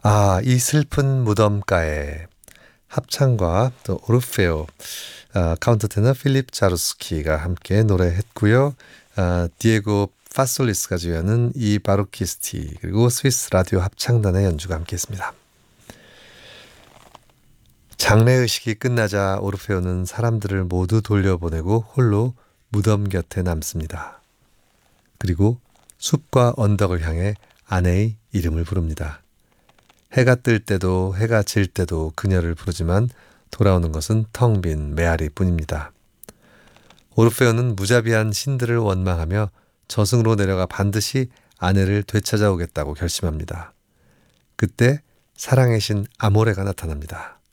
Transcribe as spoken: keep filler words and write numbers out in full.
아, 이 슬픈 무덤가에 합창과 또 오르페오, 아, 카운터 테너 필립 자루스키가 함께 노래했고요. 아, 디에고 파솔리스가 지휘하는 이 바로키스티 그리고 스위스 라디오 합창단의 연주가 함께했습니다. 장례의식이 끝나자 오르페오는 사람들을 모두 돌려보내고 홀로 무덤 곁에 남습니다. 그리고 숲과 언덕을 향해 아내의 이름을 부릅니다. 해가 뜰 때도 해가 질 때도 그녀를 부르지만 돌아오는 것은 텅 빈 메아리뿐입니다. 오르페오는 무자비한 신들을 원망하며 저승으로 내려가 반드시 아내를 되찾아오겠다고 결심합니다. 그때 사랑의 신 아모레가 나타납니다.